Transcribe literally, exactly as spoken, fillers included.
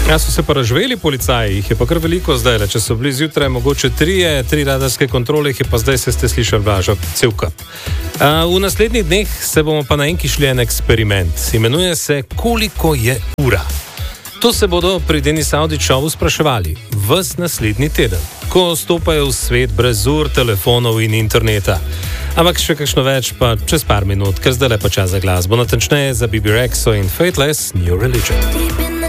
Ja, so se pa razživeli policaji, jih je pa kar veliko zdaj, če so bili zjutraj mogoče trije, tri radarske kontrole, jih je pa zdaj, se ste slišali, Blažo, cel kup. V naslednjih dneh se bomo pa na enki šli en eksperiment. Imenuje se Koliko je ura? To se bodo pri Denis Avdić Showu spraševali ves naslednji teden, ko stopajo v svet brez ur, telefonov in interneta. Ampak še kakšno več pa čez par minut, ker zdaj le pa čas za glasbo, natančneje za B B Rexho in Fateless New Religion.